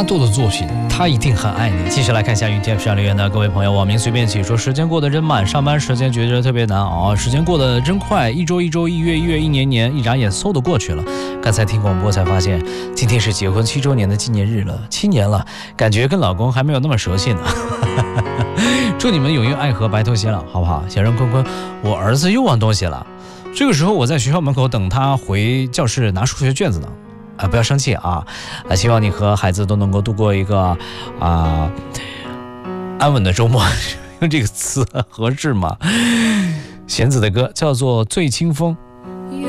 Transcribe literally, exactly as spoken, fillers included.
阿杜的作品，他一定很爱你。继续来看一下云天上留言的各位朋友，网名随便起说，时间过得真慢，上班时间觉得特别难熬，时间过得真快，一周一周，一月一月，一年年，一眨眼嗖的过去了。刚才听广播才发现，今天是结婚七周年的纪念日了，七年了，感觉跟老公还没有那么熟悉呢。祝你们永远爱河，白头偕老，好不好？小任坤坤，我儿子又忘东西了。这个时候我在学校门口等他回教室拿数学卷子呢。啊，不要生气啊！啊，希望你和孩子都能够度过一个啊安稳的周末。用这个词合适吗？弦子的歌叫做《醉清风》。